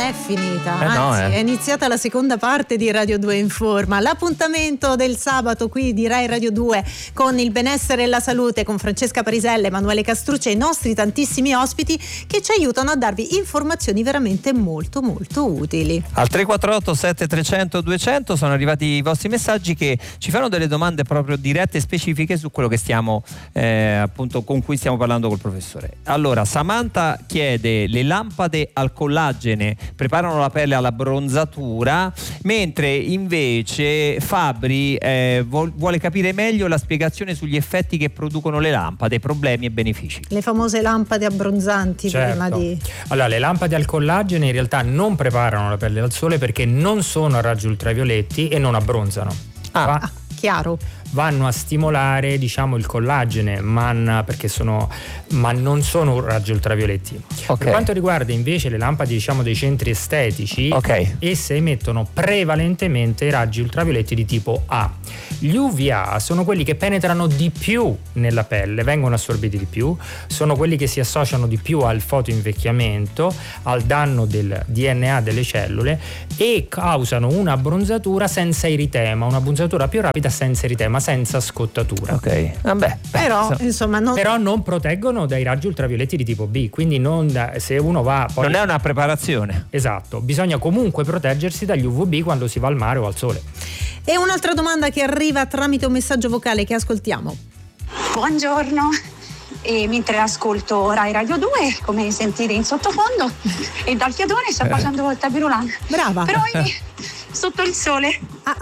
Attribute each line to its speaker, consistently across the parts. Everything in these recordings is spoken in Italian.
Speaker 1: è finita,
Speaker 2: no,
Speaker 1: è iniziata la seconda parte di Radio 2 Informa, l'appuntamento del sabato qui di Rai Radio 2 con il benessere e la salute, con Francesca Parisella, Emanuele Castrucci e i nostri tantissimi ospiti che ci aiutano a darvi informazioni veramente molto molto utili.
Speaker 2: Al 348 7300 200 sono arrivati i vostri messaggi che ci fanno delle domande proprio dirette e specifiche su quello che stiamo appunto con cui stiamo parlando col professore. Allora, Samantha chiede: le lampade al collagene preparano la pelle alla bronzatura, mentre invece Fabri vuole capire meglio la spiegazione sugli effetti che producono le lampade, problemi e benefici.
Speaker 1: Le famose lampade abbronzanti,
Speaker 3: certo.
Speaker 1: Prima di...
Speaker 3: Allora, le lampade al collagene in realtà non preparano la pelle al sole perché non sono a raggi ultravioletti e non abbronzano.
Speaker 1: Chiaro.
Speaker 3: Vanno a stimolare, diciamo, il collagene, ma non sono raggi ultravioletti.
Speaker 2: Okay.
Speaker 3: Per quanto riguarda invece le lampade, diciamo, dei centri estetici, esse emettono prevalentemente raggi ultravioletti di tipo A. Gli UVA sono quelli che penetrano di più nella pelle, vengono assorbiti di più, sono quelli che si associano di più al fotoinvecchiamento, al danno del DNA delle cellule e causano una abbronzatura senza eritema, una abbronzatura più rapida senza eritema, senza scottatura. Però non proteggono dai raggi ultravioletti di tipo B, quindi se uno va poi...
Speaker 2: Non è una preparazione.
Speaker 3: Esatto, bisogna comunque proteggersi dagli UVB quando si va al mare o al sole.
Speaker 1: E un'altra domanda che arriva tramite un messaggio vocale che ascoltiamo.
Speaker 4: Buongiorno, e mentre ascolto Rai Radio 2, come sentite in sottofondo, e dal fiatone sto facendo il tapirulan.
Speaker 1: Brava.
Speaker 4: Però sotto il sole.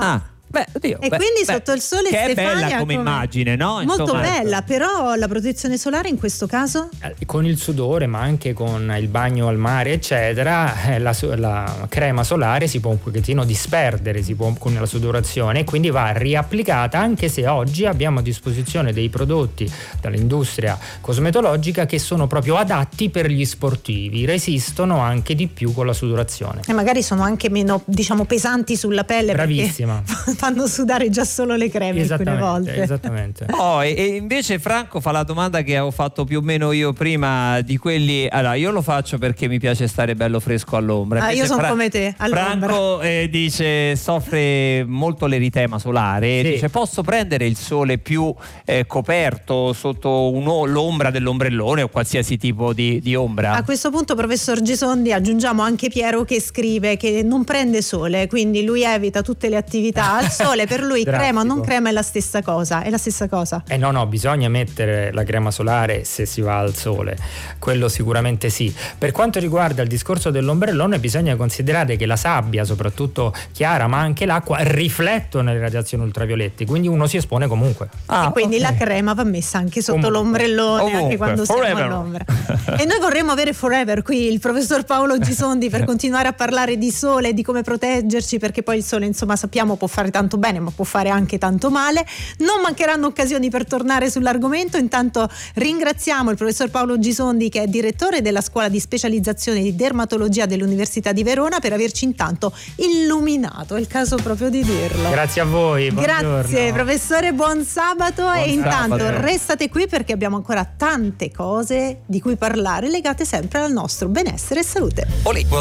Speaker 1: Quindi sotto il sole
Speaker 2: che
Speaker 1: Stefania,
Speaker 2: è bella come immagine, no?
Speaker 1: Molto
Speaker 2: Insomma,
Speaker 1: bella, però la protezione solare in questo caso?
Speaker 3: Con il sudore, ma anche con il bagno al mare, eccetera, la crema solare si può un pochettino disperdere, con la sudorazione, e quindi va riapplicata, anche se oggi abbiamo a disposizione dei prodotti dall'industria cosmetologica che sono proprio adatti per gli sportivi, resistono anche di più con la sudorazione.
Speaker 1: E magari sono anche meno, diciamo, pesanti sulla pelle.
Speaker 3: Bravissima.
Speaker 1: Fanno sudare già solo le creme alcune volte.
Speaker 3: Esattamente.
Speaker 2: E invece Franco fa la domanda che avevo fatto più o meno io prima, di quelli. Allora, io lo faccio perché mi piace stare bello fresco all'ombra.
Speaker 1: Io sono come te, all'ombra.
Speaker 2: Franco dice soffre molto l'eritema solare,
Speaker 3: sì.
Speaker 2: Dice posso prendere il sole più coperto sotto l'ombra dell'ombrellone o qualsiasi tipo di ombra?
Speaker 1: A questo punto, professor Gisondi, aggiungiamo anche Piero che scrive che non prende sole, quindi lui evita tutte le attività al sole, per lui crema o non crema è la stessa cosa.
Speaker 3: No, bisogna mettere la crema solare se si va al sole, quello sicuramente sì. Per quanto riguarda il discorso dell'ombrellone, bisogna considerare che la sabbia, soprattutto chiara, ma anche l'acqua, riflettono le radiazioni ultravioletti, quindi uno si espone comunque.
Speaker 1: E quindi la crema va messa anche sotto l'ombrellone, anche quando siamo all'ombra. E noi vorremmo avere forever qui il professor Paolo Gisondi per continuare a parlare di sole e di come proteggerci, perché poi il sole, insomma, sappiamo può fare tanto bene ma può fare anche tanto male. Non mancheranno occasioni per tornare sull'argomento. Intanto ringraziamo il professor Paolo Gisondi, che è direttore della scuola di specializzazione di dermatologia dell'Università di Verona, per averci intanto illuminato, è il caso proprio di dirlo.
Speaker 3: Grazie a voi, buongiorno.
Speaker 1: Grazie professore, buon sabato. Intanto restate qui perché abbiamo ancora tante cose di cui parlare legate sempre al nostro benessere e salute.